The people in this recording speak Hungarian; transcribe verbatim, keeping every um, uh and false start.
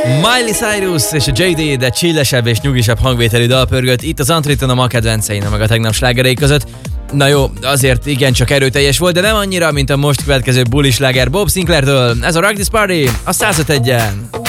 Miley Cyrus és a jé dé, de chillesebb és nyugisabb hangvételű dal pörgött itt az Antriton a ma kedvencein, meg a tegnap slágerei között. Na jó, azért igencsak erőteljes volt, de nem annyira, mint a most következő bulisláger Bob Sinclairtől. Ez a Rock This Party a száz öt egyen.